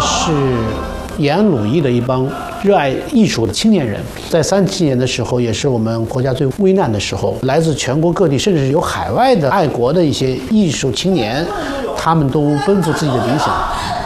是延安鲁艺的一帮热爱艺术的青年人。在37年的时候，也是我们国家最危难的时候，来自全国各地，甚至有海外的爱国的一些艺术青年，他们都奔赴自己的理想。